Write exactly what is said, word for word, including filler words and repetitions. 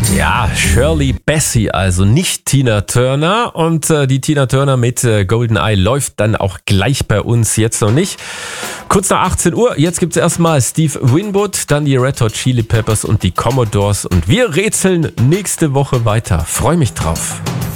Ja, Shirley Bassey, also nicht Tina Turner. Und äh, die Tina Turner mit äh, GoldenEye läuft dann auch gleich bei uns, jetzt noch nicht. Kurz nach achtzehn Uhr, jetzt gibt's erstmal Steve Winwood, dann die Red Hot Chili Peppers und die Commodores. Und wir rätseln nächste Woche weiter. Freue mich drauf.